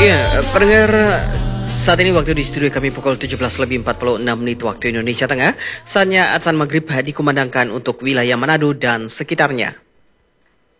Ya, pendengar, saat ini waktu di studio kami pukul 17:46 waktu Indonesia Tengah. Saatnya azan maghrib dikumandangkan untuk wilayah Manado dan sekitarnya.